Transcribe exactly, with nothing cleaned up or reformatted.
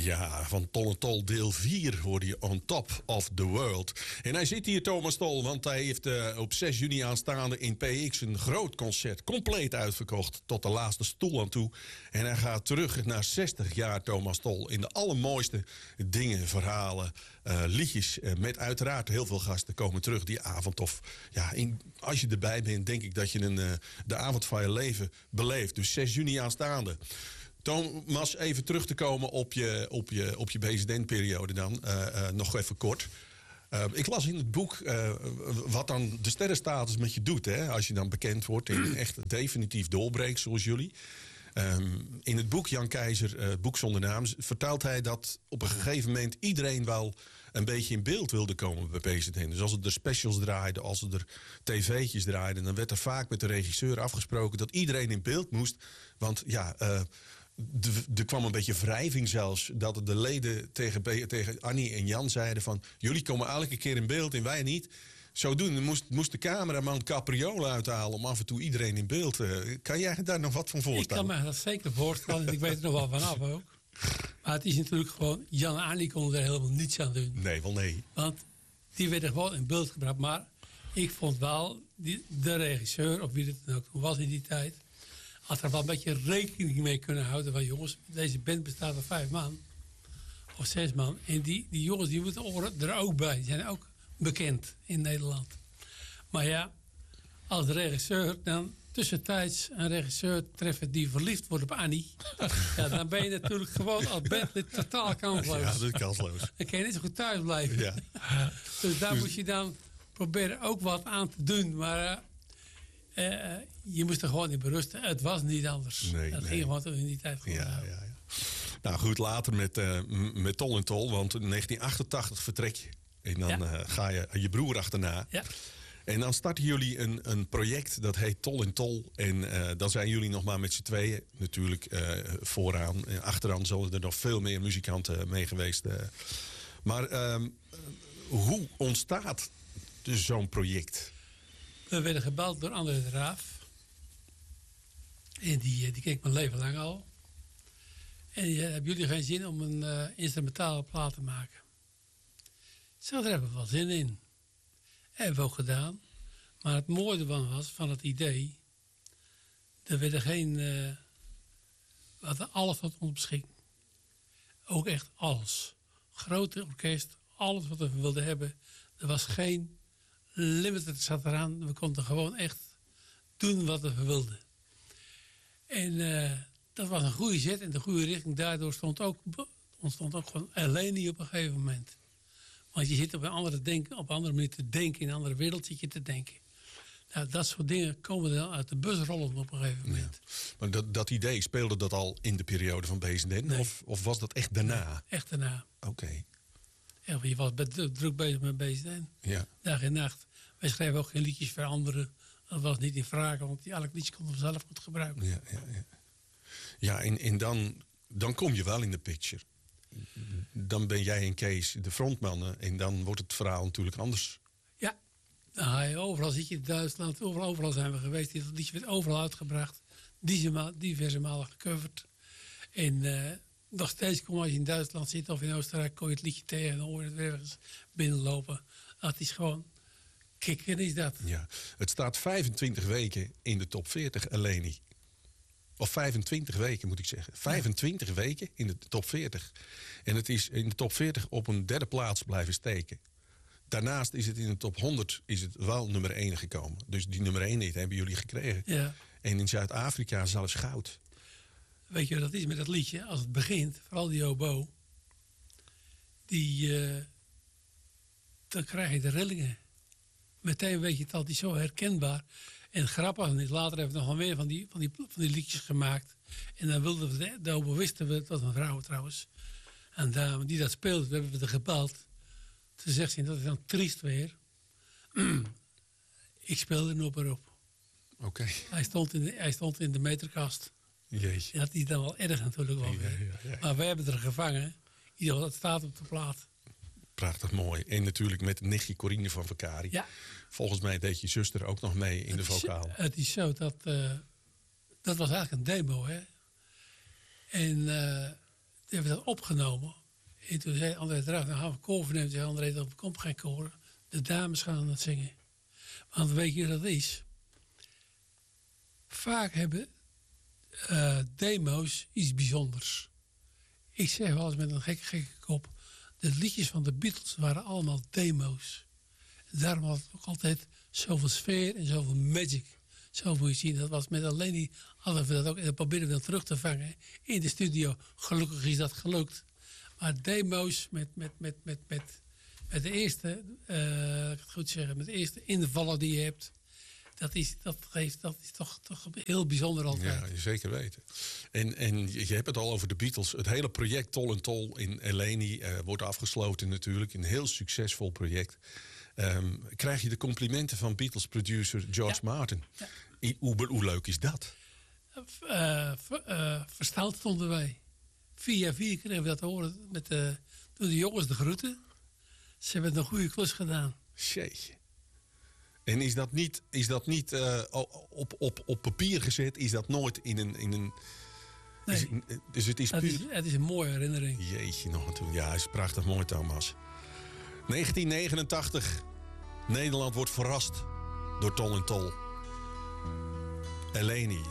Ja, van Tol en Tol deel vier hoorde je On Top of the World. En hij zit hier, Thomas Tol, want hij heeft uh, op zes juni aanstaande in P X een groot concert. Compleet uitverkocht, tot de laatste stoel aan toe. En hij gaat terug naar zestig jaar Thomas Tol. In de allermooiste dingen, verhalen, uh, liedjes. Uh, met uiteraard heel veel gasten komen terug die avond. Of ja, in, als je erbij bent, denk ik dat je een, uh, de avond van je leven beleeft. Dus zes juni aanstaande. Thomas, even terug te komen op je, op je, op je presidentperiode dan. Uh, uh, nog even kort. Uh, ik las in het boek uh, wat dan de sterrenstatus met je doet. Hè, als je dan bekend wordt en echt definitief doorbreekt zoals jullie. Um, in het boek Jan Keizer, uh, Boek zonder naam, vertelt hij dat op een gegeven moment iedereen wel een beetje in beeld wilde komen bij president. Dus als het er specials draaiden, als het er tv'tjes draaiden, dan werd er vaak met de regisseur afgesproken dat iedereen in beeld moest. Want ja, uh, er kwam een beetje wrijving zelfs. Dat de leden tegen, tegen Annie en Jan zeiden van, jullie komen elke keer in beeld en wij niet. Zodoende moest, moest de cameraman capriolen uithalen om af en toe iedereen in beeld. Uh, kan jij daar nog wat van voorstellen? Ik kan me dat zeker voorstellen. En ik weet er nog wel vanaf ook. Maar het is natuurlijk gewoon, Jan en Annie konden er helemaal niets aan doen. Nee, wel nee. Want die werden gewoon in beeld gebracht. Maar ik vond wel, die, de regisseur, of wie het dan ook was in die tijd, had er wel een beetje rekening mee kunnen houden van, jongens, deze band bestaat uit vijf man. Of zes man. En die, die jongens die moeten er ook bij. Die zijn ook bekend in Nederland. Maar ja, als regisseur dan tussentijds een regisseur treffen die verliefd wordt op Annie, ja, dan ben je natuurlijk gewoon als bandlid totaal kansloos. Ja, dat is kansloos. Dan kan je net zo goed thuis blijven. Ja. Dus daar dus moet je dan proberen ook wat aan te doen. Maar uh, uh, je moest er gewoon in berusten. Het was niet anders. Nee, dat nee. ging gewoon in die tijd gewoon. Ja, ja, ja. Nou goed, later met, uh, met Tol en Tol, want in negentien achtentachtig vertrek je. En dan ja. uh, ga je je broer achterna. Ja. En dan starten jullie een, een project dat heet Tol en Tol. En uh, dan zijn jullie nog maar met z'n tweeën natuurlijk uh, vooraan. En achteraan zullen er nog veel meer muzikanten mee geweest. Uh. Maar uh, hoe ontstaat dus zo'n project? We werden gebeld door André de Raaf. En die, die ken ik mijn leven lang al. En die, hebben jullie geen zin om een uh, instrumentale plaat te maken? Zo, daar hebben we wel zin in. Hebben we ook gedaan. Maar het mooie ervan was, van het idee, er werden geen, uh, we hadden alles wat ons beschikking. Ook echt alles. Grote orkest, alles wat we wilden hebben. Er was geen limit, het zat eraan. We konden gewoon echt doen wat we wilden. En uh, dat was een goede zet in de goede richting. Daardoor stond ook, ontstond ook gewoon Eleni op een gegeven moment. Want je zit op een andere, denken, op een andere manier te denken. In een andere wereld zit je te denken. Nou, dat soort dingen komen dan uit de bus rollen op een gegeven moment. Ja. Maar dat, dat idee, speelde dat al in de periode van B Z N? Nee. Of, of was dat echt daarna? Nee, echt daarna. Oké. Okay. Ja, je was druk bezig met B Z N. Ja. Dag en nacht. Wij schreven ook geen liedjes voor anderen. Dat was niet in vraag, want elk liedje konden we zelf goed gebruiken. Ja, ja, ja. ja en, en dan, dan kom je wel in de picture. Dan ben jij en Kees de frontmannen. En dan wordt het verhaal natuurlijk anders. Ja. Dan ga je overal, zit je in Duitsland. Overal, overal zijn we geweest. Dat liedje werd overal uitgebracht. Diverse malen gecoverd. En uh, nog steeds kom als je in Duitsland zit of in Oostenrijk, kom je het liedje tegen en dan hoor je het weer eens binnenlopen. Dat is gewoon kicken is dat. Ja. Het staat vijfentwintig weken in de top veertig, Eleni. Of vijfentwintig weken moet ik zeggen. vijfentwintig ja. weken in de top veertig. En het is in de top veertig op een derde plaats blijven steken. Daarnaast is het in de top honderd is het wel nummer één gekomen. Dus die nummer één hebben jullie gekregen. Ja. En in Zuid-Afrika zelfs goud. Weet je wat dat is met dat liedje? Als het begint, vooral die oboe. Die, uh, dan krijg je de rillingen. Meteen weet je het al, die is zo herkenbaar. En grappig is, later hebben we nog wel meer van die, van die, van die liedjes gemaakt. En dan wilden we, de, de oboe wisten we, dat was een vrouw trouwens. En dame die dat speelde, we hebben we er gebeld. Toen zegt ze, dat is dan triest weer. Ik speelde er op erop. Oké. Okay. Hij stond in de, hij stond in de meterkast. Jeetje. Dat is dan wel erg natuurlijk wel weer. Ja, ja, ja. Maar wij hebben er gevangen. Ieder dat staat op de plaat. Prachtig mooi. En natuurlijk met nichtje Corine van Vakari. Ja. Volgens mij deed je zuster ook nog mee in het de vocaal. Is, het is zo dat... Uh, dat was eigenlijk een demo, hè. En uh, hebben we dat opgenomen. En toen zei André Graaf, dan gaan we koor vernemen. Zei André, er komt geen koor. De dames gaan het zingen. Want weet je wat dat is? Vaak hebben uh, demo's iets bijzonders. Ik zeg wel eens met een gekke, gekke kop. De liedjes van de Beatles waren allemaal demo's. En daarom had het ook altijd zoveel sfeer en zoveel magic. Zo moet je zien. Dat was met alleen die hadden we dat ook. En dat probeerden we dan terug te vangen in de studio. Gelukkig is dat gelukt. Maar demo's met, met, met, met, met, met de eerste, uh, laat ik het goed zeggen, met de eerste invallen die je hebt. Dat is, dat geeft, dat is toch, toch heel bijzonder altijd. Ja, zeker weten. En, en je hebt het al over de Beatles. Het hele project Tol en Tol in Eleni uh, wordt afgesloten natuurlijk. Een heel succesvol project. Um, krijg je de complimenten van Beatles-producer George ja. Martin. Ja. Hoe, hoe leuk is dat? Uh, ver, uh, versteld stonden wij. Via vier kregen we dat te horen. Met de, door de jongens de groeten. Ze hebben een goede klus gedaan. Jeetje. En is dat niet, is dat niet uh, op, op, op papier gezet? Is dat nooit in een... In een nee. Is, dus het is puur... Het is, het is een mooie herinnering. Jeetje, nog een toen. Ja, het is prachtig mooi, Thomas. negentien negenentachtig. Nederland wordt verrast door Tol en Tol. Eleni.